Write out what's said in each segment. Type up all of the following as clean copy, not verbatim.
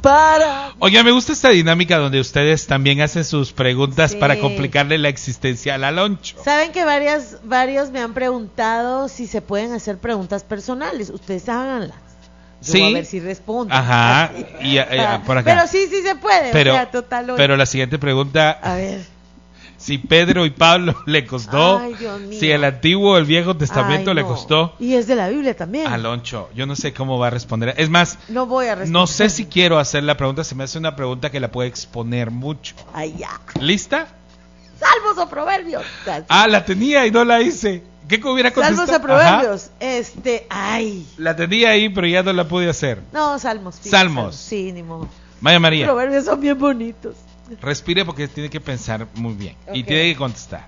Oye, me gusta esta dinámica donde ustedes también hacen sus preguntas para complicarle la existencia al Aloncho. Saben que varios me han preguntado si se pueden hacer preguntas personales. Ustedes háganlas. Yo voy a ver si respondo. Ajá. Y, por acá. Pero sí se puede. Pero la siguiente pregunta. A ver. Si Pedro y Pablo le costó, si el Antiguo o el Viejo Testamento le costó. Y es de la Biblia también. Aloncho, yo no sé cómo va a responder. Es más, no voy a responder. No sé si quiero hacer la pregunta, se me hace una pregunta que la puede exponer mucho. Ay, ya. ¿Lista? Salmos o proverbios. La tenía y no la hice. ¿Qué hubiera contestado? Salmos o proverbios. La tenía ahí, pero ya no la pude hacer. No, salmos. Salmos. Sí, ni modo. Maya María. Proverbios son bien bonitos. Respire porque tiene que pensar muy bien. Y tiene que contestar.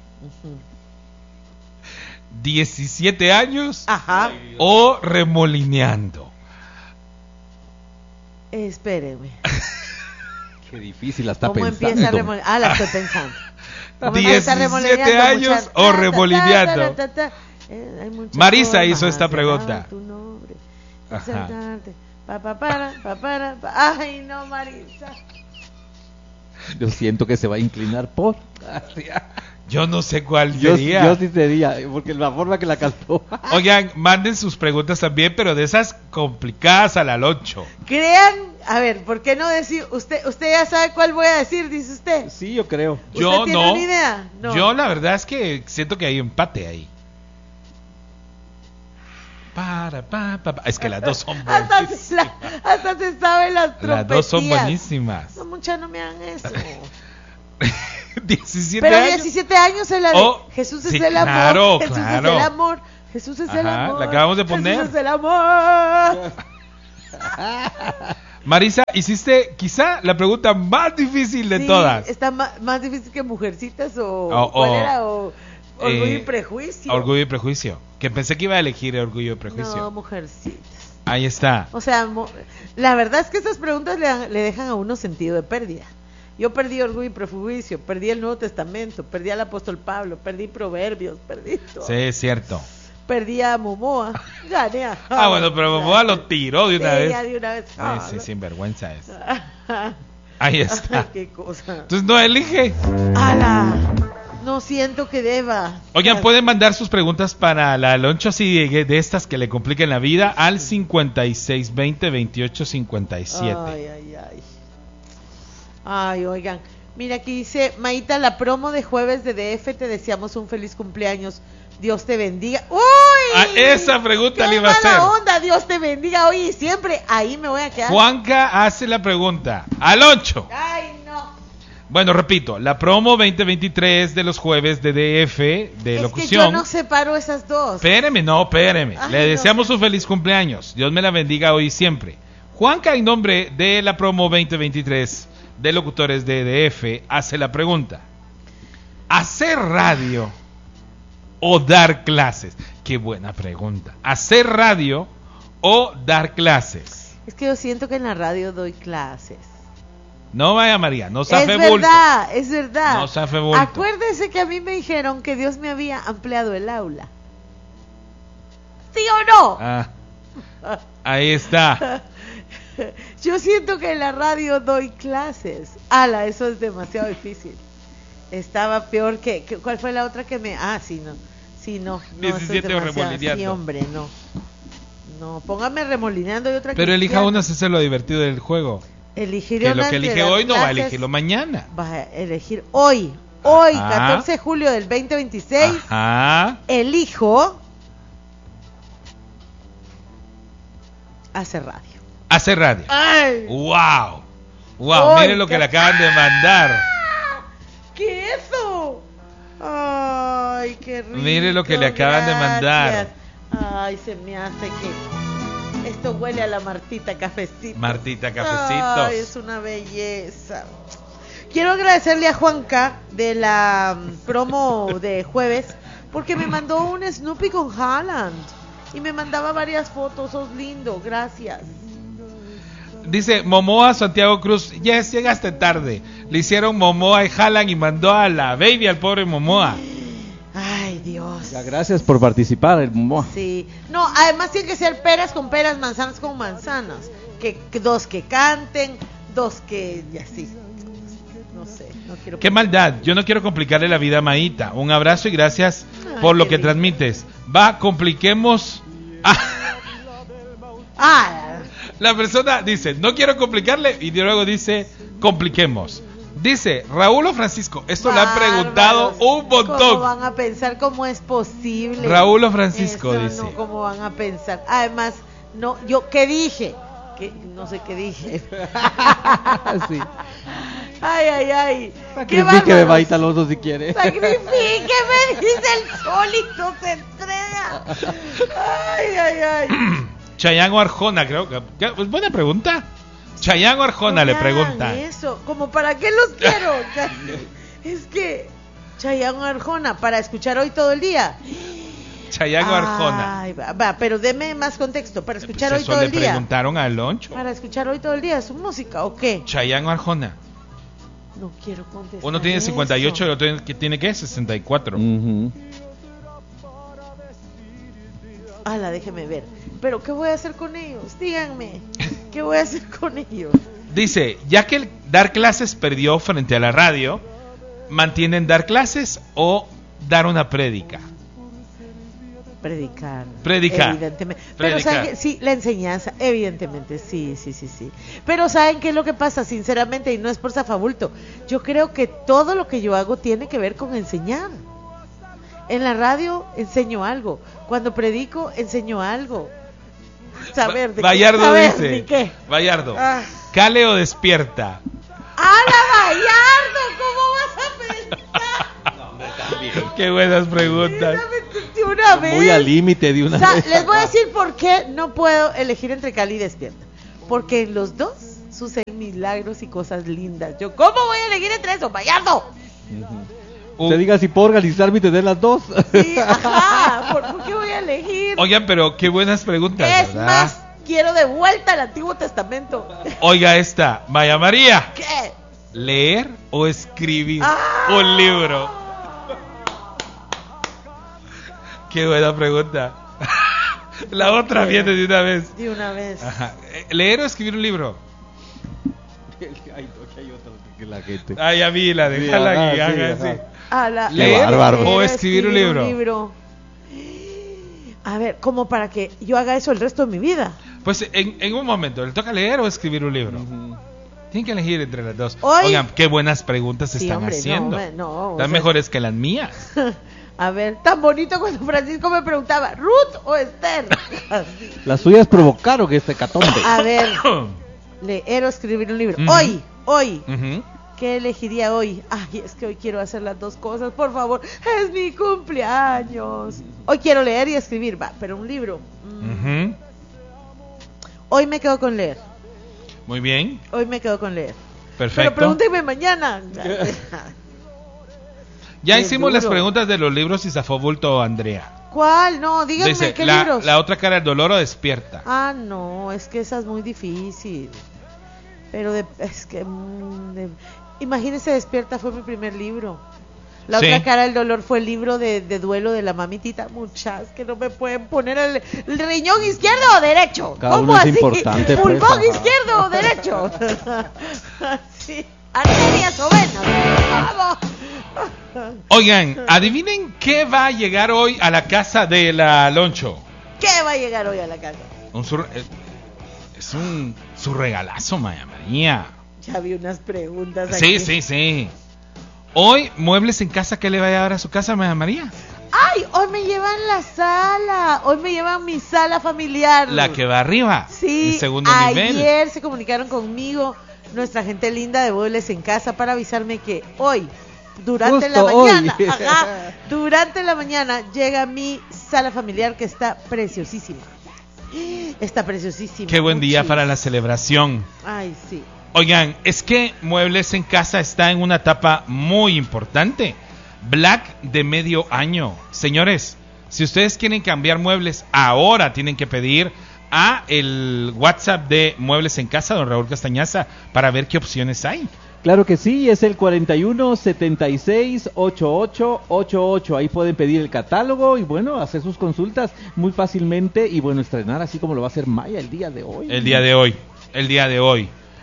17 años. Ajá. O remolineando. Espéreme. Qué difícil la está ¿Cómo pensando. empieza a remolinear? La estoy pensando. 17 años o remolineando. Marisa hizo esta pregunta. Ay, no, Marisa. Yo siento que se va a inclinar por. Yo no sé cuál sería. Yo sí sería, porque la forma que la cantó. Oigan, manden sus preguntas también, pero de esas complicadas al Aloncho. Crean, a ver, ¿por qué no decir? Usted ya sabe cuál voy a decir, dice usted. Sí, yo creo. Yo ¿Tiene una idea? No. Yo la verdad es que siento que hay empate ahí. Es que las dos son buenísimas. Hasta se saben las trompetías. Las dos son buenísimas. No, mucha, no me hagan eso. 17 Pero años. 17 años es la de Jesús es el amor. Claro, Jesús claro. es el amor. Jesús es el amor. La acabamos de poner. Jesús es el amor. Marisa, hiciste quizá la pregunta más difícil de todas. Está más difícil que Mujercitas ¿cuál era? Orgullo y Prejuicio. Orgullo y Prejuicio. Que pensé que iba a elegir Orgullo y Prejuicio. No, Mujercitas. Ahí está. O sea, la verdad es que estas preguntas le dejan a uno sentido de pérdida. Yo perdí Orgullo y Prejuicio, perdí el Nuevo Testamento, perdí al apóstol Pablo, perdí Proverbios, perdí todo. Sí, es cierto. Perdí a Momoa, gané a bueno, pero Momoa lo tiró de una vez. Ya de una vez. Sí, sin vergüenza es. Ahí está. Ay, qué cosa. Entonces no elige. ¡Hala! No siento que deba. Oigan, pueden mandar sus preguntas para la Aloncho, así de estas que le compliquen la vida, al 5620-2857. Ay, oigan. Mira, aquí dice Maíta, la promo de jueves de DF, te deseamos un feliz cumpleaños. Dios te bendiga. ¡Uy! Esa pregunta le iba a hacer. ¡Qué mala onda! Dios te bendiga hoy y siempre. Ahí me voy a quedar. Juanca hace la pregunta. Aloncho. Ay, no. Bueno, repito, la promo 2023 de los jueves de DF, de locución. Es que yo no separo esas dos. Espéreme. Ay, Le deseamos un feliz cumpleaños. Dios me la bendiga hoy y siempre. Juanca, en nombre de la promo 2023 de locutores de DF, hace la pregunta. ¿Hacer radio o dar clases? Qué buena pregunta. ¿Hacer radio o dar clases? Es que yo siento que en la radio doy clases. No vaya María, no safe bulto. Es verdad. No safe bulto. Acuérdese que a mí me dijeron que Dios me había ampliado el aula. ¿Sí o no? Ahí está. Yo siento que en la radio doy clases. Eso es demasiado difícil. Estaba peor que ¿cuál fue la otra que me? Sí, no. Sí, no. 17 o remolineando. Sí, hombre, no. No, póngame remolineando y otra. Pero elija una, ese es lo divertido del juego. Elegiré que lo que elige hoy no va a elegirlo mañana. Va a elegir hoy. Hoy, 14 de julio del 2026. Elijo hacer radio. Hacer radio. ¡Ay! ¡Wow! ¡Wow! Miren lo que le acaban de mandar. ¿Qué es eso? ¡Ay, qué rico! Mire lo que le acaban de mandar. Ay, se me hace que esto huele a la Martita Cafecito. Martita Cafecitos. Ay, es una belleza. Quiero agradecerle a Juanca de la promo de jueves porque me mandó un Snoopy con Haaland y me mandaba varias fotos. Sos lindo, gracias. Dice Momoa Santiago Cruz, yes, llegaste tarde. Le hicieron Momoa y Haaland y mandó a la baby al pobre Momoa. Ay, Dios. Ya, gracias por participar, el Momoa. Sí. No, además tiene que ser peras con peras, manzanas con manzanas. Que dos que canten, dos que ya sí. No sé, no quiero. Qué maldad, yo no quiero complicarle la vida a Maíta. Un abrazo y gracias por lo qué que lindo. transmites. Va, compliquemos. La persona dice, no quiero complicarle, y luego dice, compliquemos. Dice, Raúl o Francisco, esto le han preguntado Bárbaros. un montón. ¿Cómo van a pensar cómo es posible? Raúl o Francisco, Eso dice. No, ¿cómo van a pensar? Además, no, yo, ¿qué dije? Que no sé qué dije. Sí. Ay. ¡Qué Sacrifíqueme, bárbaros! Maíta Alonso, si quiere. Sacrifíqueme, dice el solito, se entrega. Ay. Chayanne o Arjona, creo que. Pues buena pregunta. Chayanne o Arjona No le me pregunta. hagan eso, como para qué los quiero. Es que Chayanne o Arjona para escuchar hoy todo el día. Chayanne o Arjona. Ay, va, pero deme más contexto. Para escuchar Pues hoy eso todo le el día. preguntaron a Loncho. Para escuchar hoy todo el día, ¿su música o qué? Chayanne o Arjona. No quiero contestar. Uno tiene 58 y eso. el otro tiene ¿qué? 64. Ujú. Ala, déjeme ver. Pero ¿qué voy a hacer con ellos? Díganme. ¿Qué voy a hacer con ellos? Dice, ya que el dar clases perdió frente a la radio, ¿mantienen dar clases o dar una prédica? Predicar. Predicar. Evidentemente. Predicar. Pero ¿saben qué? Sí, la enseñanza, evidentemente, sí. Pero ¿saben qué es lo que pasa? Sinceramente, y no es por zafabulto, yo creo que todo lo que yo hago tiene que ver con enseñar. En la radio enseño algo. Cuando predico, enseño algo. Saber de Bayardo qué. Saber dice, de qué. Bayardo, Ah. ¿cale o despierta? ¡Hala, Bayardo! ¿Cómo vas a pensar? Qué buenas preguntas. De una vez. Muy al límite de una vez. Les voy a decir por qué no puedo elegir entre Cali y Despierta. Porque en los dos suceden milagros y cosas lindas. Yo, ¿cómo voy a elegir entre eso, Bayardo? Te diga si puedo organizarme y tener las dos. Sí, ajá. ¿Por qué voy a elegir? Oigan, pero qué buenas preguntas, Es ¿verdad? más, quiero de vuelta el Antiguo Testamento. Oiga esta, Maya María, ¿Qué? ¿leer o escribir Ah. un libro? Qué buena pregunta. La otra viene de una vez. De una vez. Ajá. ¿Leer o escribir un libro? Hay otro que la gente. Ay, a mí la Sí, déjala ajá, que sí, haga ajá. así. Leer bárbaro. O escribir un libro. A ver, como para que yo haga eso el resto de mi vida. Pues en un momento, ¿le toca leer o escribir un libro? Ujú. Tienen que elegir entre las dos. Hoy- Oigan, qué buenas preguntas Sí, están hombre, haciendo. no, o Están sea- mejores que las mías. A ver, tan bonito cuando Francisco me preguntaba, ¿Ruth o Esther? Así. Las suyas provocaron este hecatombe. A ver, leer o escribir un libro. Ujú. Hoy, Ujú. ¿qué elegiría hoy? Ay, es que hoy quiero hacer las dos cosas, por favor. Es mi cumpleaños. Hoy quiero leer y escribir, va, pero un libro. Ujú. Hoy me quedo con leer. Muy bien, Hoy me quedo con leer. perfecto. Pero pregúntenme mañana. Ya Qué hicimos las duro. preguntas de los libros y zafó bulto Andrea. ¿Cuál? No, díganme, Dice, ¿qué la, libros? la otra cara del dolor o despierta. Ah, no, es que esa es muy difícil. Pero es que imagínese, Despierta fue mi primer libro. La Sí. otra cara del dolor fue el libro de duelo de la mamitita. Muchas que no me pueden poner el riñón izquierdo o derecho. Cada ¿Cómo uno es así? importante, pues, Pulmón ajá. izquierdo o derecho. Sí. Arterias o venas. Vamos. Oigan, adivinen qué va a llegar hoy a la casa de la Loncho. ¿Qué va a llegar hoy a la casa? Es un su regalazo, Maya María. Ya vi unas preguntas Sí, aquí. sí. Hoy, muebles en casa, ¿qué le va a llevar a su casa, Maya María? ¡Ay! Hoy me llevan la sala. Hoy me llevan mi sala familiar. La que va arriba, Sí, en segundo ayer nivel. se comunicaron conmigo nuestra gente linda de Muebles en Casa para avisarme que hoy, durante la Justo hoy. mañana, durante la mañana llega mi sala familiar que está preciosísima. Está preciosísima. Qué buen día Muchis. para la celebración. Ay, sí. Oigan, es que Muebles en Casa está en una etapa muy importante. Black de medio año. Señores, si ustedes quieren cambiar muebles, ahora tienen que pedir a el WhatsApp de Muebles en Casa, don Raúl Castañaza, para ver qué opciones hay. Claro que sí, es el 41 76 88 88. Ahí pueden pedir el catálogo y bueno, hacer sus consultas muy fácilmente y bueno, estrenar así como lo va a hacer Maya el día de hoy. El día de hoy.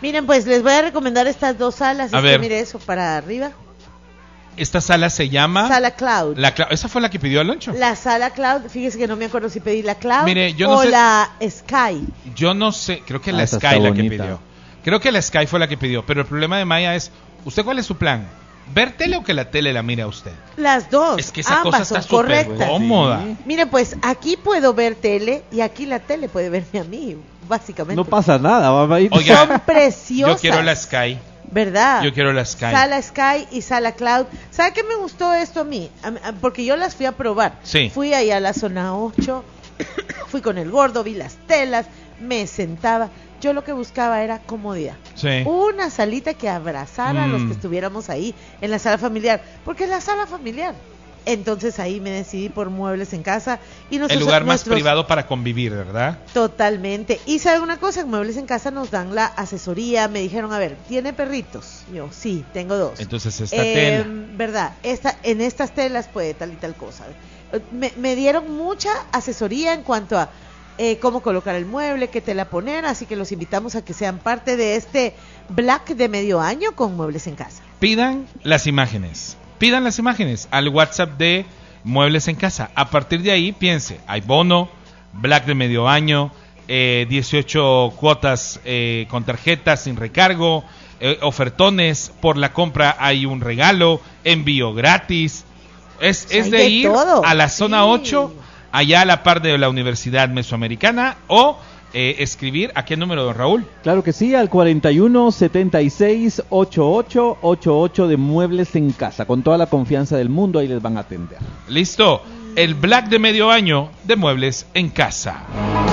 Miren, pues les voy a recomendar estas dos salas. A ver. Mire eso para arriba. Esta sala se llama... Sala Cloud. ¿Esa fue la que pidió Aloncho? La sala Cloud, fíjese que no me acuerdo si pedí la Cloud Mire, yo no o sé- la Sky. Yo no sé, creo que la esa Sky está la que bonita. pidió. Creo que la Sky fue la que pidió, pero el problema de Maya es, ¿usted cuál es su plan? ¿Ver tele o que la tele la mire a usted? Las dos. Es que esa ambas cosa está son súper correctas. cómoda. Sí. Miren, pues aquí puedo ver tele y aquí la tele puede verme a mí, básicamente. No pasa nada, vamos a ir. Oiga, Son preciosas. Yo quiero la Sky. ¿Verdad? Yo quiero la Sky. Sala Sky y Sala Cloud. ¿Sabe qué me gustó esto a mí? Porque yo las fui a probar. Sí. Fui ahí a la zona 8, fui con el gordo, vi las telas, me sentaba. Yo lo que buscaba era comodidad. Sí. Una salita que abrazara a los Mm. que estuviéramos ahí en la sala familiar. Porque es la sala familiar. Entonces ahí me decidí por Muebles en Casa. Y El nosotros, lugar más nuestros- privado para convivir, ¿verdad? Totalmente. Y sabe una cosa, en Muebles en Casa nos dan la asesoría. Me dijeron, a ver, ¿tiene perritos? Yo, sí, tengo 2. Entonces esta tela. ¿Verdad? En estas telas puede tal y tal cosa. Me dieron mucha asesoría en cuanto a cómo colocar el mueble, qué tela poner, así que los invitamos a que sean parte de este Black de medio año con Muebles en Casa. Pidan las imágenes. Pidan las imágenes al WhatsApp de Muebles en Casa. A partir de ahí, piense, hay bono, Black de medio año, 18 cuotas con tarjetas sin recargo, ofertones, por la compra hay un regalo, envío gratis. Es Hay de de ir todo. a la zona Sí. 8, allá a la par de la Universidad Mesoamericana, o escribir a qué número, don Raúl. Claro que sí, al 41 76 88 88 de Muebles en Casa. Con toda la confianza del mundo, ahí les van a atender. Listo, el Black de medio año de Muebles en Casa.